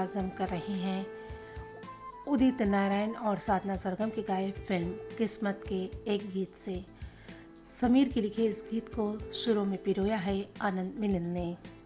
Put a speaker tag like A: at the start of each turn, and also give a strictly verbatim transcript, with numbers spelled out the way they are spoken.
A: आज़म कर रहे हैं उदित नारायण और साधना सरगम की गाए फिल्म किस्मत के एक गीत से। समीर के लिखे इस गीत को सुरों में पिरोया है आनंद मिलिंद ने।